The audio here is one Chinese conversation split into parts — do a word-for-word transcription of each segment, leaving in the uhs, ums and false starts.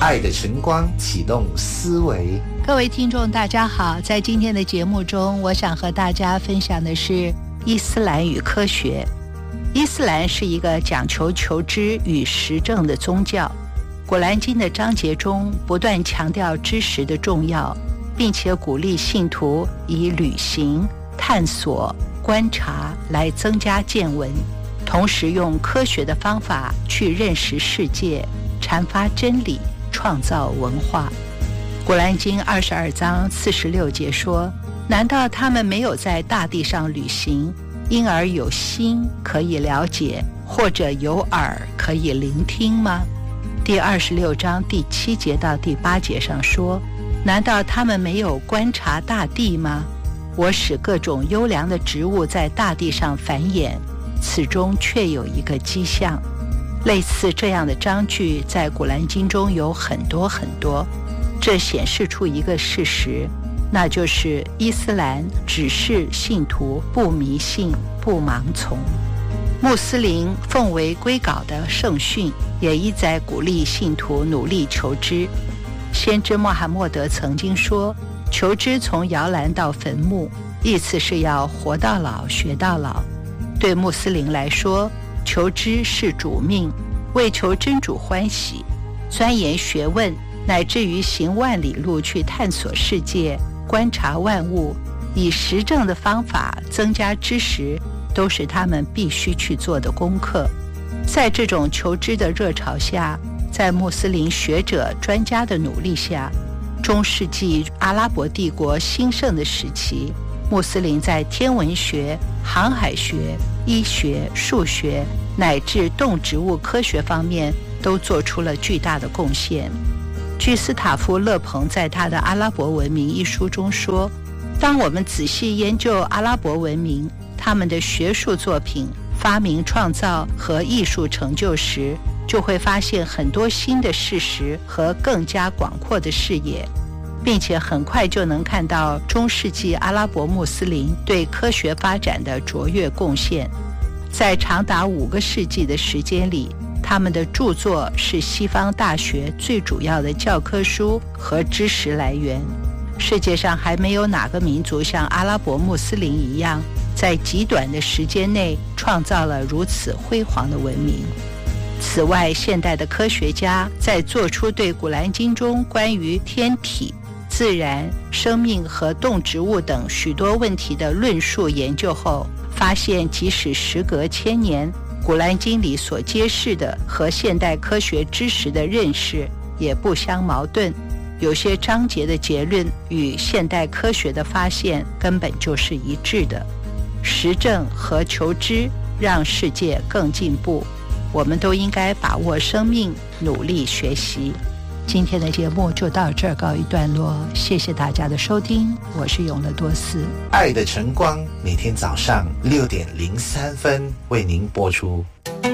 爱的晨光启动思维。 各位听众大家好，在今天的节目中，我想和大家分享的是伊斯兰与科学。伊斯兰是一个讲求求知与实证的宗教，古兰经的章节中不断强调知识的重要，并且鼓励信徒以旅行、探索、观察来增加见闻，同时用科学的方法去认识世界，阐发真理，创造文化。古兰经二十二章四十六节说，难道他们没有在大地上旅行，因而有心可以了解，或者有耳可以聆听吗？第二十六章第七节到第八节上说，难道他们没有观察大地吗？我使各种优良的植物在大地上繁衍，此中却有一个迹象。类似这样的章句在古兰经中有很多很多，这显示出一个事实，那就是伊斯兰指示信徒不迷信、不盲从。穆斯林奉为圭诰的圣训也一再鼓励信徒努力求知。先知穆罕默德曾经说，求知从摇篮到坟墓，意思是要活到老学到老。对穆斯林来说，求知是主命，为求真主欢喜，钻研学问，乃至于行万里路去探索世界，观察万物，以实证的方法增加知识，都是他们必须去做的功课。在这种求知的热潮下，在穆斯林学者专家的努力下，中世纪阿拉伯帝国兴盛的时期，穆斯林在天文学、航海学、医学、数学乃至动植物科学方面都做出了巨大的贡献。居斯塔夫·勒彭在他的《阿拉伯文明》一书中说，当我们仔细研究阿拉伯文明，他们的学术作品、发明创造和艺术成就时，就会发现很多新的事实和更加广阔的视野，并且很快就能看到中世纪阿拉伯穆斯林对科学发展的卓越贡献。在长达五个世纪的时间里，他们的著作是西方大学最主要的教科书和知识来源。世界上还没有哪个民族像阿拉伯穆斯林一样，在极短的时间内创造了如此辉煌的文明。此外，现代的科学家在做出对古兰经中关于天体、自然、生命和动植物等许多问题的论述研究后，发现即使时隔千年，古兰经里所揭示的和现代科学知识的认识也不相矛盾，有些章节的结论与现代科学的发现根本就是一致的。实证和求知让世界更进步，我们都应该把握生命，努力学习。今天的节目就到这儿告一段落，谢谢大家的收听，我是永乐多斯。 爱的晨光每天早上六点零三分为您播出。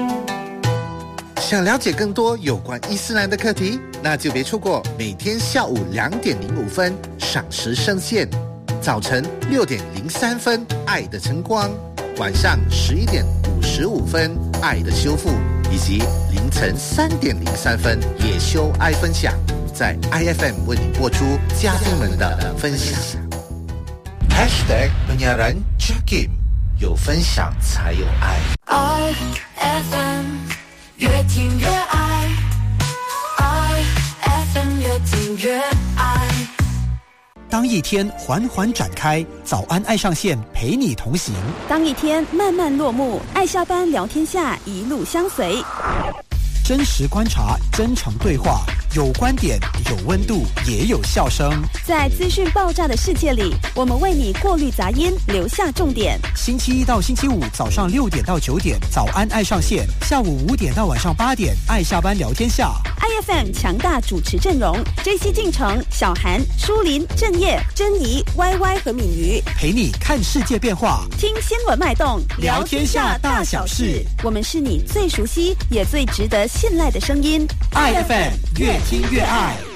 想了解更多有关伊斯兰的课题，那就别错过每天下午两点零五分赏时升线，早晨六点零三分爱的晨光，晚上十一点五十五分爱的修复，以及凌晨三点零三分野修爱分享，在 I F M 为你播出家庭们的分享。 Hashtag penyiaran Jakim， 有分享才有爱。 I F M 越听越爱， I F M 越听越爱。 当一天缓缓展开，早安爱上线陪你同行； 当一天慢慢落幕，爱下班聊天下一路相随。 真实观察，真诚对话，有观点，有温度，也有笑声。 在资讯爆炸的世界里，我们为你过滤杂音，留下重点。 星期一到星期五早上六点到九点，早安爱上线；下午五点到晚上八点，爱下班聊天下。 I F M 强大主持阵容 ：J C 进城、小韩、舒林、郑业、珍妮、Y Y 和敏瑜， 陪你看世界变化， 听新闻脉动， 聊天下大小事。 我们是你最熟悉也最值得信赖的声音。 I F M 越听越爱。